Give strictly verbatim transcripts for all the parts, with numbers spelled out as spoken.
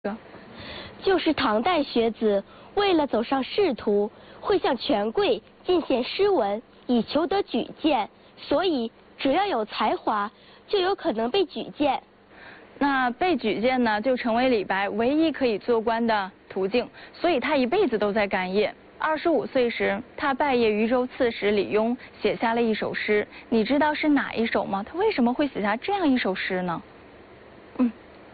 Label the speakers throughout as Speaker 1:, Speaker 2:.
Speaker 1: 就是唐代学子为了走上仕途，会向权贵进献诗文，以求得举荐，所以只要有才华，就有可能被举荐。
Speaker 2: 那被举荐呢，就成为李白唯一可以做官的途径，所以他一辈子都在干业。二十五岁时，他拜谒渝州刺史李邕，写下了一首诗。你知道是哪一首吗？他为什么会写下这样一首诗呢？嗯，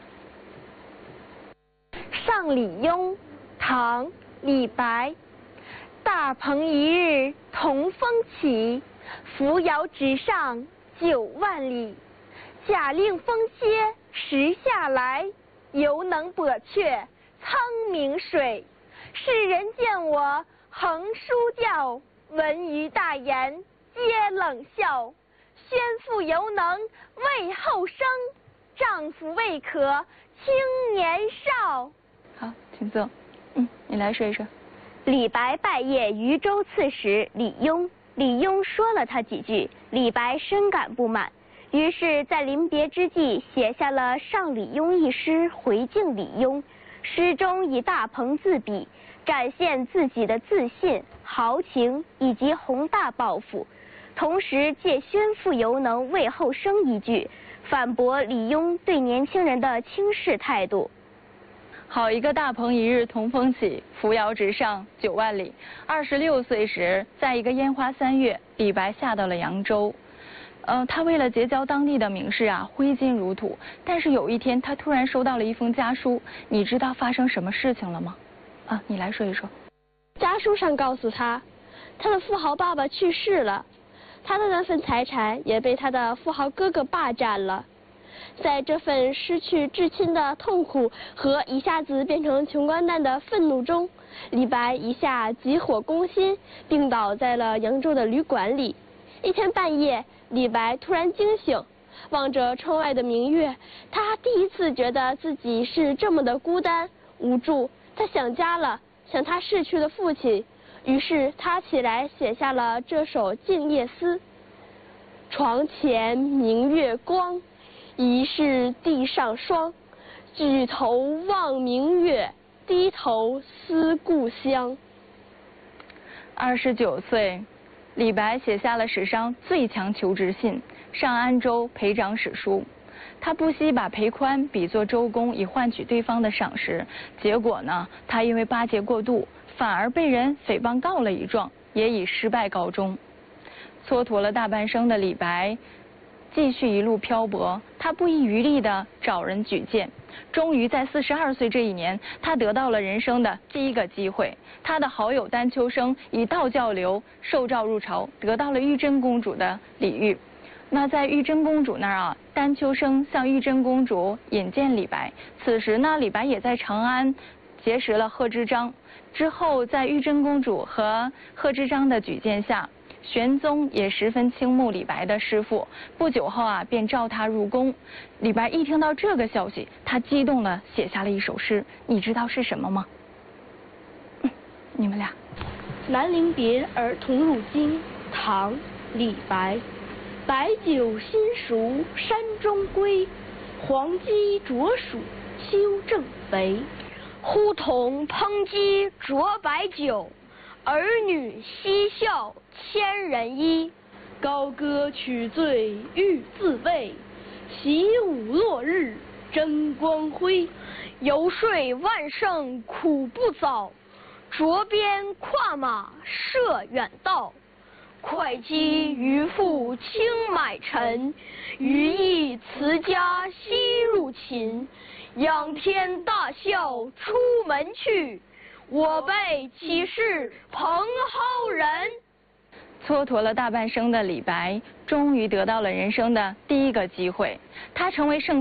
Speaker 3: 《上李邕》唐·李白。大鹏一日同风起，扶摇直上九万里。假令风歇时下来，犹能簸却苍冥水。世人见我横书教，闻于大言皆冷笑。宣父犹能为后生，丈夫未可轻年少。
Speaker 2: 好，请坐。嗯，你来说一说。
Speaker 1: 李白拜谒渝州刺史李邕，李邕说了他几句，李白深感不满，于是，在临别之际写下了《上李邕》一诗回敬李邕。诗中以大鹏自比，展现自己的自信、豪情以及宏大抱负，同时借宣父犹能为后生一句，反驳李邕对年轻人的轻视态度。
Speaker 2: 好一个大鹏一日同风起，扶摇直上九万里。二十六岁时，在一个烟花三月，李白下到了扬州。呃，他为了结交当地的名士啊，挥金如土。但是有一天，他突然收到了一封家书。你知道发生什么事情了吗？啊，你来说一说。
Speaker 1: 家书上告诉他，他的富豪爸爸去世了，他的那份财产也被他的富豪哥哥霸占了。在这份失去至亲的痛苦和一下子变成穷光蛋的愤怒中，李白一下急火攻心，病倒在了扬州的旅馆里。一天半夜，李白突然惊醒，望着窗外的明月，他第一次觉得自己是这么的孤单无助。他想家了，想他逝去的父亲，于是他起来写下了这首静夜思。床前明月光，疑是地上霜。举头望明月，低头思故乡。
Speaker 2: 二十九岁，李白写下了史上最强求职信，上安州陪长史书。他不惜把裴宽比作周公，以换取对方的赏识。结果呢，他因为巴结过度，反而被人诽谤告了一状，也以失败告终。蹉跎了大半生的李白，继续一路漂泊，他不遗余力地找人举荐。终于在四十二岁这一年，他得到了人生的第一个机会。他的好友丹丘生以道教流受诏入朝，得到了玉真公主的礼遇。那在玉真公主那儿啊，丹丘生向玉真公主引荐李白。此时呢，李白也在长安结识了贺知章。之后，在玉真公主和贺知章的举荐下，玄宗也十分倾慕李白的诗赋，不久后啊，便召他入宫。李白一听到这个消息，他激动地写下了一首诗，你知道是什么吗？嗯，你们俩。
Speaker 1: 南陵别而同入京，唐·李白。白酒新熟山中归，黄鸡啄黍修正肥。呼童烹鸡啄白酒，儿女嬉笑千人衣。高歌取醉欲自慰，习武落日争光辉。游说万乘苦不早，着鞭跨马射远道。会稽渔父轻买臣，余意辞家西入秦。仰天大笑出门去，我辈岂是蓬蒿人？
Speaker 2: 蹉跎了大半生的李白，终于得到了人生的第一个机会，他成为盛